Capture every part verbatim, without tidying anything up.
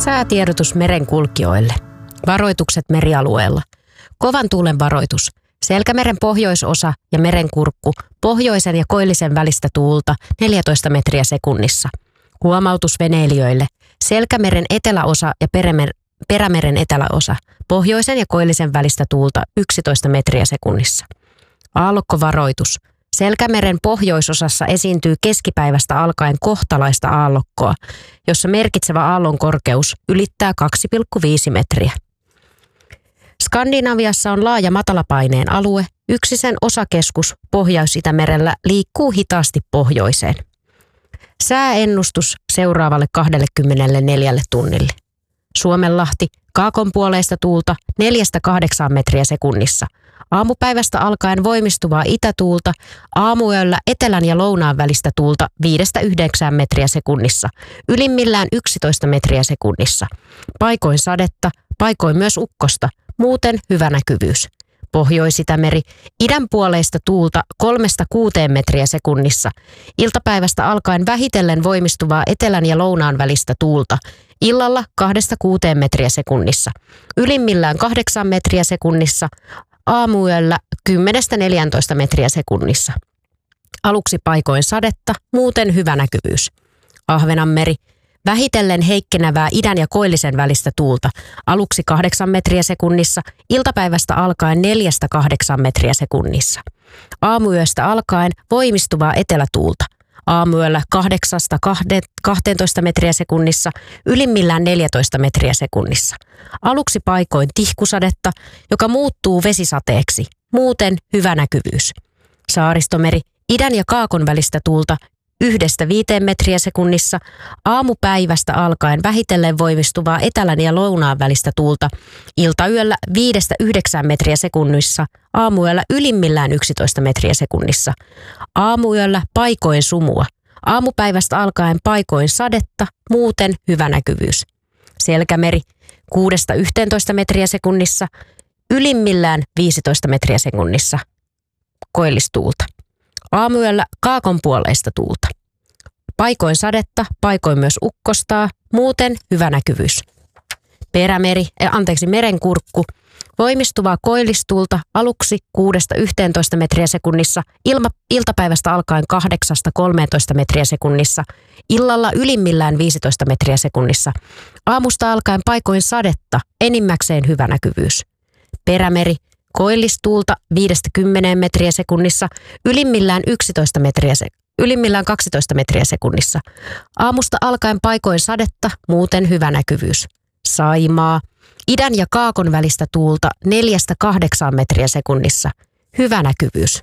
Säätiedotus merenkulkijoille. Varoitukset merialueella. Kovan tuulen varoitus. Selkämeren pohjoisosa ja merenkurkku, pohjoisen ja koillisen välistä tuulta neljätoista metriä sekunnissa. Huomautus veneilijöille. Selkämeren eteläosa ja perämer- perämeren eteläosa, pohjoisen ja koillisen välistä tuulta yksitoista metriä sekunnissa. Aallokkovaroitus. Selkämeren pohjoisosassa esiintyy keskipäivästä alkaen kohtalaista aallokkoa, jossa merkitsevä aallon korkeus ylittää kaksi pilkku viisi metriä. Skandinaviassa on laaja matalapaineen alue, yksi sen osakeskus Pohjois-Itämerellä liikkuu hitaasti pohjoiseen. Sääennustus seuraavalle kaksikymmentäneljä tunnille. Suomenlahti, kaakonpuoleista tuulta neljästä kahdeksaan metriä sekunnissa. Aamupäivästä alkaen voimistuvaa itätuulta, aamuyöllä etelän ja lounaan välistä tuulta viidestä yhdeksään metriä sekunnissa, ylimmillään yksitoista metriä sekunnissa. Paikoin sadetta, paikoin myös ukkosta, muuten hyvä näkyvyys. Pohjois-Itämeri, idän puoleista tuulta kolmesta kuuteen metriä sekunnissa. Iltapäivästä alkaen vähitellen voimistuvaa etelän ja lounaan välistä tuulta. Illalla kahdesta kuuteen metriä sekunnissa. Ylimmillään kahdeksan metriä sekunnissa. Aamuyöllä kymmenestä neljääntoista metriä sekunnissa. Aluksi paikoin sadetta, muuten hyvä näkyvyys. Ahvenanmeri. Vähitellen heikkenevää idän ja koillisen välistä tuulta. Aluksi kahdeksan metriä sekunnissa, iltapäivästä alkaen neljästä kahdeksaan metriä sekunnissa. Aamuyöstä alkaen voimistuvaa etelätuulta. Aamuyöllä kahdeksasta kahteentoista metriä sekunnissa, ylimmillään neljätoista metriä sekunnissa. Aluksi paikoin tihkusadetta, joka muuttuu vesisateeksi. Muuten hyvä näkyvyys. Saaristomeri, idän ja kaakon välistä tuulta yhdestä viiteen metriä sekunnissa, aamupäivästä alkaen vähitellen voimistuvaa etelän ja lounaan välistä tuulta, iltayöllä viidestä yhdeksään metriä sekunnissa, aamuyöllä ylimmillään yksitoista metriä sekunnissa, aamuyöllä paikoin sumua, aamupäivästä alkaen paikoin sadetta, muuten hyvä näkyvyys. Selkämeri kuudesta yhteentoista metriä sekunnissa, ylimmillään viisitoista metriä sekunnissa, koillistuulta. Aamuyöllä kaakonpuoleista tuulta. Paikoin sadetta, paikoin myös ukkostaa, muuten hyvä näkyvyys. Perämeri, äh, anteeksi, merenkurkku, voimistuvaa koillistuulta aluksi kuudesta yhteentoista metriä sekunnissa, ilma, iltapäivästä alkaen kahdeksasta kolmeentoista metriä sekunnissa, illalla ylimmillään viisitoista metriä sekunnissa, aamusta alkaen paikoin sadetta, enimmäkseen hyvä näkyvyys. Perämeri, koillistuulta viidestä kymmeneen metriä sekunnissa, ylimmillään yksitoista metriä se, ylimmillään kaksitoista metriä sekunnissa. Aamusta alkaen paikoin sadetta, muuten hyvä näkyvyys. Saimaa, idän ja kaakon välistä tuulta neljästä kahdeksaan metriä sekunnissa. Hyvä näkyvyys.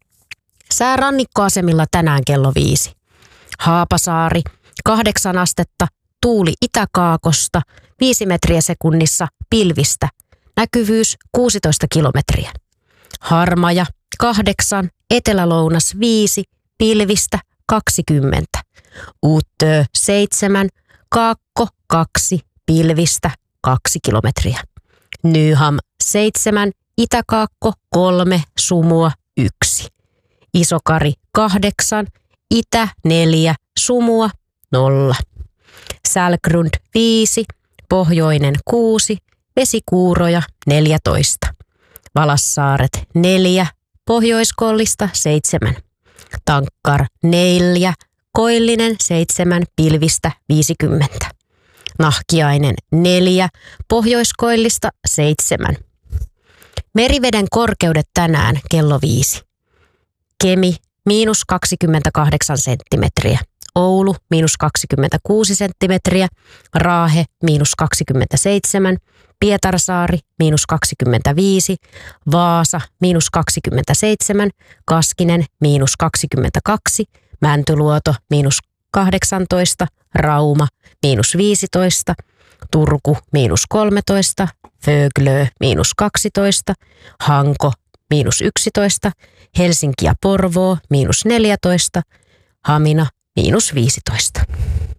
Sää rannikkoasemilla tänään kello viisi. Haapasaari, kahdeksan astetta, tuuli itäkaakosta, viisi metriä sekunnissa, pilvistä. Näkyvyys kuusitoista kilometriä. Harmaja kahdeksan, etelälounas viisi, pilvistä kaksikymmentä. Uuttöö seitsemän, kaakko kaksi, pilvistä kaksi kilometriä. Nyham seitsemän, itäkaakko kolme, sumua yksi. Isokari kahdeksan, itä neljä, sumua nolla. Sälgrund viisi, pohjoinen kuusi, vesikuuroja neljätoista. Valassaaret neljä, pohjoiskollista seitsemän. Tankkar neljä, koillinen seitsemän, pilvistä viisikymmentä. Nahkiainen neljä, pohjoiskoillista seitsemän. Meriveden korkeudet tänään kello viisi. Kemi miinus kaksikymmentäkahdeksan senttimetriä. Oulu miinus kaksikymmentäkuusi senttimetriä. Raahe miinus kaksikymmentäseitsemän. Pietarsaari miinus kaksikymmentäviisi, Vaasa miinus kaksikymmentäseitsemän, Kaskinen miinus kaksikymmentäkaksi, Mäntyluoto miinus kahdeksantoista, Rauma miinus viisitoista, Turku miinus kolmetoista, Föglö miinus kaksitoista, Hanko miinus yksitoista, Helsinki ja Porvoo miinus neljätoista, Hamina miinus viisitoista.